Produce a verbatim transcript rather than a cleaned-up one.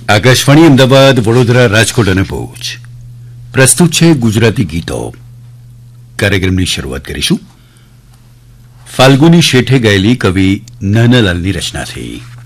આકાશવાણી અમદાવાદ, વડોદરા, રાજકોટ અને ભુજ પ્રસ્તુત છે ગુજરાતી ગીતો. કાર્યક્રમની શરૂઆત કરીશું ફાલ્ગુની શેઠે ગાયેલી કવિ નાનાલાલની રચનાથી.